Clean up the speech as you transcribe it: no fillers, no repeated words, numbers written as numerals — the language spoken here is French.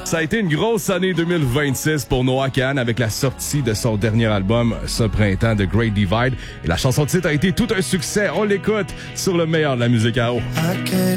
Ça a été une grosse année 2026 pour Noah Kahan avec la sortie de son dernier album ce printemps, The Great Divide. Et la chanson de titre a été tout un succès. On l'écoute sur le meilleur de la musique à eau. I can't